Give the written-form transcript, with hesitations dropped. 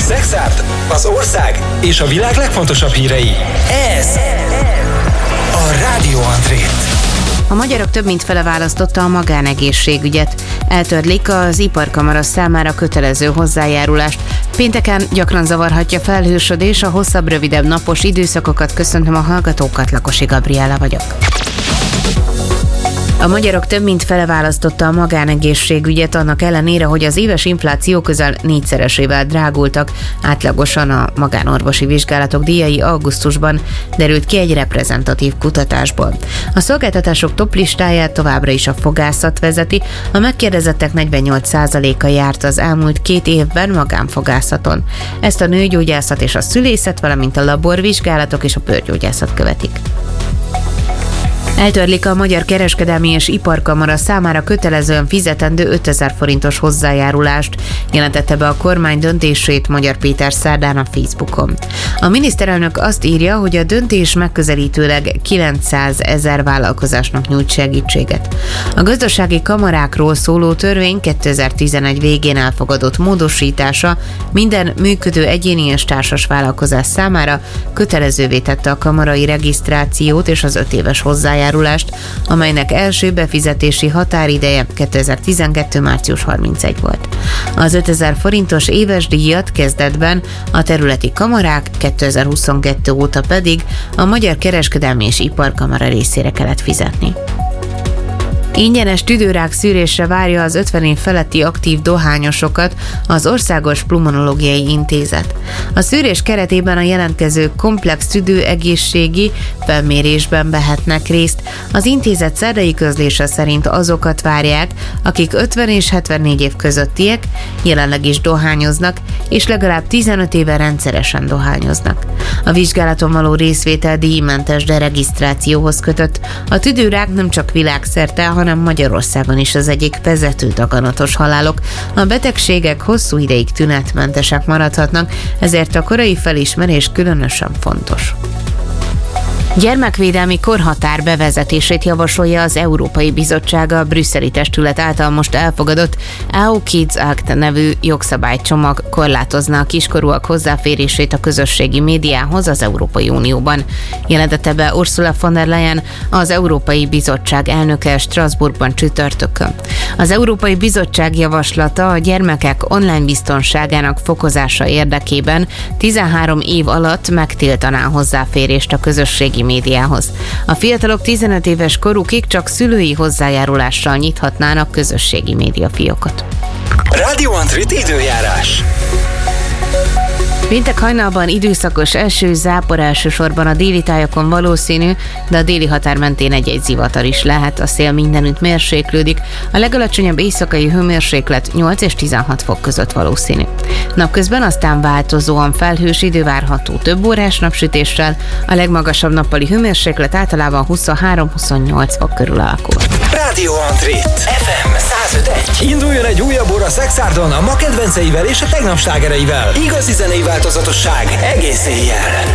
Szexárd, az ország és a világ legfontosabb hírei. Ez a Rádió Andrét. A magyarok több mint fele választotta a magánegészségügyet. Eltörlik az iparkamara számára kötelező hozzájárulást. Pénteken gyakran zavarhatja felhősödés, a hosszabb, rövidebb napos időszakokat. Köszöntöm a hallgatókat, Lakosi Gabriella vagyok. A magyarok több mint fele választotta a magánegészségügyet, annak ellenére, hogy az éves infláció közel 4-szeresével drágultak. Átlagosan a magánorvosi vizsgálatok díjai augusztusban, derült ki egy reprezentatív kutatásból. A szolgáltatások toplistáját továbbra is a fogászat vezeti, a megkérdezettek 48%-a járt az elmúlt 2 évben magánfogászaton. Ezt a nőgyógyászat és a szülészet, valamint a laborvizsgálatok és a bőrgyógyászat követik. Eltörlik a Magyar Kereskedelmi és Iparkamara számára kötelezően fizetendő 5000 forintos hozzájárulást, jelentette be a kormány döntését Magyar Péter szerdán a Facebookon. A miniszterelnök azt írja, hogy a döntés megközelítőleg 900 000 vállalkozásnak nyújt segítséget. A gazdasági kamarákról szóló törvény 2011 végén elfogadott módosítása minden működő egyéni és társas vállalkozás számára kötelezővé tette a kamarai regisztrációt és az 5 éves hozzájárulást, amelynek első befizetési határideje 2012. március 31 volt. Az 5000 forintos éves díjat kezdetben a területi kamarák, 2022 óta pedig a Magyar Kereskedelmi és Iparkamara részére kellett fizetni. Ingyenes tüdőrák szűrésre várja az 50 év feletti aktív dohányosokat az Országos Pulmonológiai Intézet. A szűrés keretében a jelentkezők komplex tüdőegészségi felmérésben vehetnek részt. Az intézet szerdai közlése szerint azokat várják, akik 50 és 74 év közöttiek, jelenleg is dohányoznak, és legalább 15 éve rendszeresen dohányoznak. A vizsgálaton való részvétel díjmentes, de regisztrációhoz kötött. A tüdőrák nem csak világszerte, hanem Magyarországon is az egyik vezető daganatos halálok. A betegségek hosszú ideig tünetmentesek maradhatnak, ezért a korai felismerés különösen fontos. Gyermekvédelmi korhatár bevezetését javasolja az Európai Bizottság a brüsszeli testület által most elfogadott EU Kids Act nevű jogszabálycsomag korlátozna a kiskorúak hozzáférését a közösségi médiához az Európai Unióban. Jelentette be Ursula von der Leyen, az Európai Bizottság elnöke Strasbourgban csütörtökön. Az Európai Bizottság javaslata a gyermekek online biztonságának fokozása érdekében 13 év alatt megtiltaná a hozzáférést a közösségi médiához. A fiatalok 15 éves korukig csak szülői hozzájárulással nyithatnának közösségi médiafiókot. Rádió Andrét időjárás. Péntek hajnalban időszakos eső, zápor elsősorban a déli tájakon valószínű, de a déli határ mentén egy-egy zivatar is lehet, a szél mindenütt mérséklődik, a legalacsonyabb éjszakai hőmérséklet 8 és 16 fok között valószínű. Napközben aztán változóan felhős idő várható több órás napsütéssel, a legmagasabb nappali hőmérséklet általában 23-28 fok körül alakul. Rádió Andrét FM 105.1. Induljon egy újabb óra Szexárdon a ma kedvenceivel és a tegnap slágereivel. Igazi zenei változatosság egész éjjel.